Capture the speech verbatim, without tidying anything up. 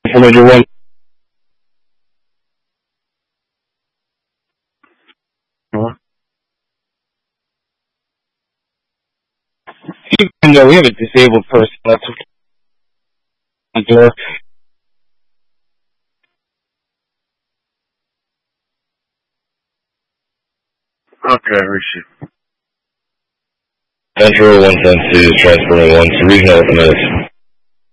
Commander one. Even though we have a disabled person, that's the door. Okay, receive. Central one seven two, transporting one to regional estimates.